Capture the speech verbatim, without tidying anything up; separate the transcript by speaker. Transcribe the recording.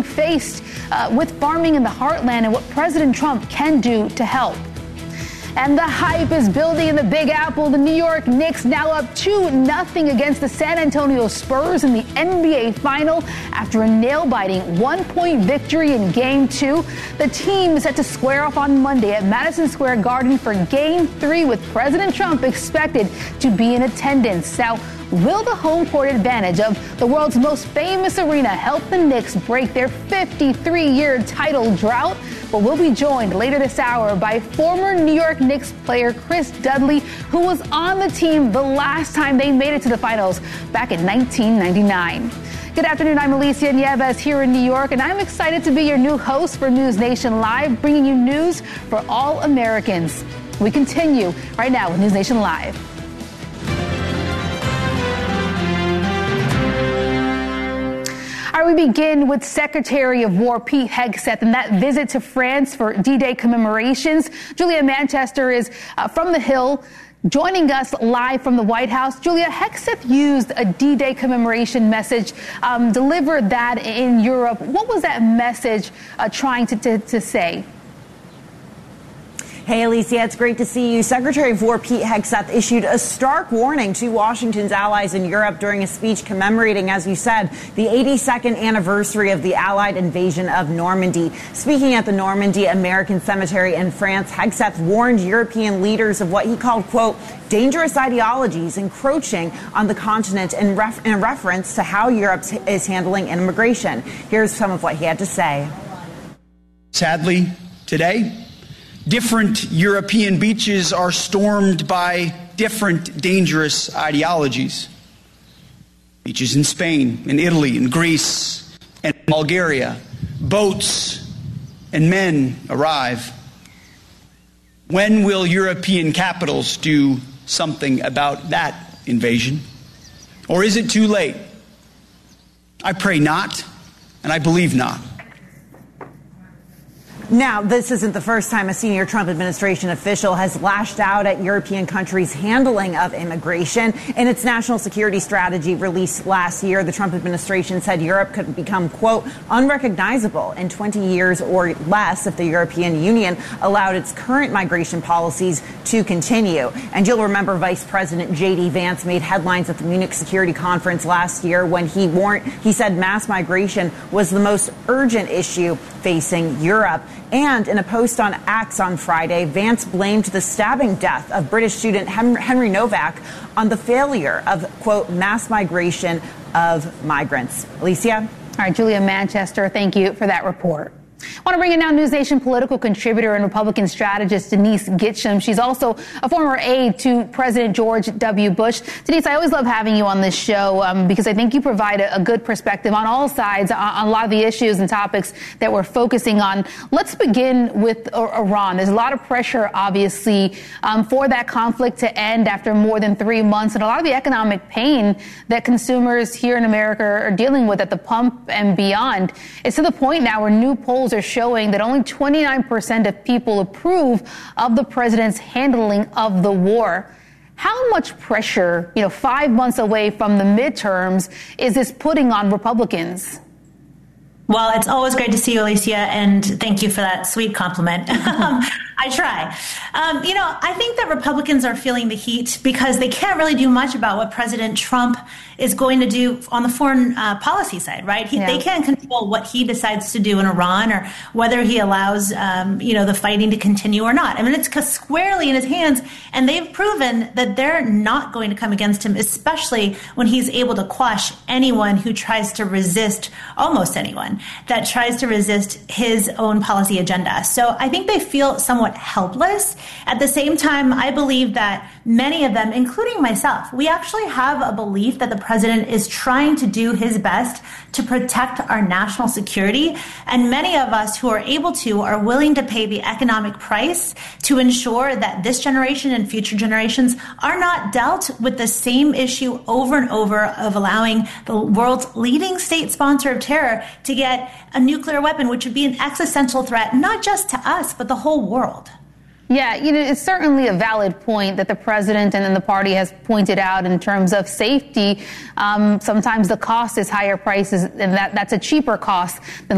Speaker 1: being faced uh, with farming in the heartland and what President Trump can do to help. And the hype is building in the Big Apple. The New York Knicks now up two nothing against the San Antonio Spurs in the N B A Final after a nail-biting one-point victory in Game two. The team is set to square off on Monday at Madison Square Garden for Game three, with President Trump expected to be in attendance. Now, will the home court advantage of the world's most famous arena help the Knicks break their fifty-three-year title drought? Well, we'll be joined later this hour by former New York Knicks player Chris Dudley, who was on the team the last time they made it to the finals back in nineteen ninety-nine. Good afternoon, I'm Alicia Nieves here in New York, and I'm excited to be your new host for News Nation Live, bringing you news for all Americans. We continue right now with News Nation Live. All right, we begin with Secretary of War Pete Hegseth and that visit to France for D-Day commemorations. Julia Manchester is uh, from the Hill, joining us live from the White House. Julia, Hegseth used a D-Day commemoration message, um, delivered that in Europe. What was that message uh, trying to, to, to say?
Speaker 2: Hey, Alicia, it's great to see you. Secretary of War Pete Hegseth issued a stark warning to Washington's allies in Europe during a speech commemorating, as you said, the eighty-second anniversary of the Allied invasion of Normandy. Speaking at the Normandy American Cemetery in France, Hegseth warned European leaders of what he called, quote, dangerous ideologies encroaching on the continent in, ref- in reference to how Europe is handling immigration. Here's some of what he had to say.
Speaker 3: Sadly, today, different European beaches are stormed by different dangerous ideologies. Beaches in Spain, in Italy, in Greece, and Bulgaria. Boats and men arrive. When will European capitals do something about that invasion? Or is it too late? I pray not, and I believe not.
Speaker 2: Now, this isn't the first time a senior Trump administration official has lashed out at European countries' handling of immigration. In its national security strategy released last year, the Trump administration said Europe could become, quote, unrecognizable in twenty years or less if the European Union allowed its current migration policies to continue. And you'll remember Vice President J D Vance made headlines at the Munich Security Conference last year when he warned, he said mass migration was the most urgent issue facing Europe. And in a post on X on Friday, Vance blamed the stabbing death of British student Henry Novak on the failure of, quote, mass migration of migrants. Alicia?
Speaker 1: All right, Julia Manchester, thank you for that report. I want to bring in now News Nation political contributor and Republican strategist Denise Gitcham. She's also a former aide to President George W. Bush. Denise, I always love having you on this show um, because I think you provide a, a good perspective on all sides on, on a lot of the issues and topics that we're focusing on. Let's begin with uh, Iran. There's a lot of pressure, obviously, um, for that conflict to end after more than three months and a lot of the economic pain that consumers here in America are dealing with at the pump and beyond. It's to the point now where new polls are showing that only twenty-nine percent of people approve of the president's handling of the war. How much pressure, you know, five months away from the midterms, is this putting on Republicans?
Speaker 4: Well, it's always great to see you, Alicia, and thank you for that sweet compliment. um, I try. Um, you know, I think that Republicans are feeling the heat because they can't really do much about what President Trump is going to do on the foreign uh, policy side, right? He, yeah. They can't control what he decides to do in Iran or whether he allows, um, you know, the fighting to continue or not. I mean, it's squarely in his hands, and they've proven that they're not going to come against him, especially when he's able to quash anyone who tries to resist, almost anyone, that tries to resist his own policy agenda. So I think they feel somewhat helpless. At the same time, I believe that many of them, including myself, we actually have a belief that the president is trying to do his best to protect our national security. And many of us who are able to are willing to pay the economic price to ensure that this generation and future generations are not dealt with the same issue over and over of allowing the world's leading state sponsor of terror to get a nuclear weapon, which would be an existential threat, not just to us, but the whole world.
Speaker 1: Yeah, you know, it's certainly a valid point that the president and then the party has pointed out in terms of safety. Um, sometimes the cost is higher prices, and that, that's a cheaper cost than